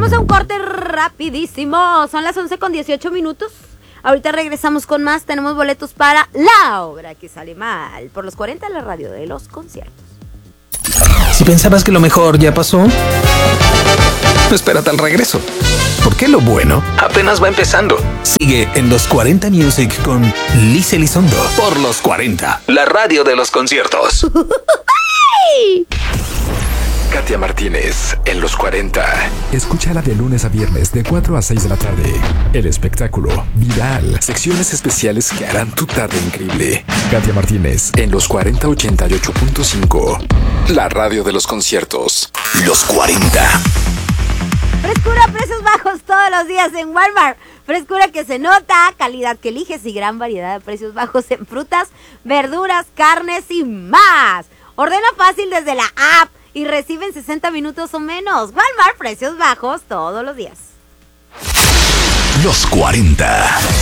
Vamos a un corte rapidísimo. Son las 11:18. Ahorita regresamos con más. Tenemos boletos para La Obra que Sale Mal por los 40 de la radio de los conciertos. Si pensabas que lo mejor ya pasó, espérate al regreso, porque lo bueno apenas va empezando. Sigue en los 40 Music con Liz Elizondo por los 40, la radio de los conciertos. Katia Martínez en los 40. Escúchala de lunes a viernes de 4 a 6 de la tarde. El espectáculo viral. Secciones especiales que harán tu tarde increíble. Katia Martínez En los 40 88.5. La radio de los conciertos. Los 40. Frescura, precios bajos todos los días en Walmart. Frescura que se nota, calidad que eliges y gran variedad de precios bajos en frutas, verduras, carnes y más. Ordena fácil desde la app y recibe en 60 minutos o menos. Walmart, precios bajos todos los días. Los 40.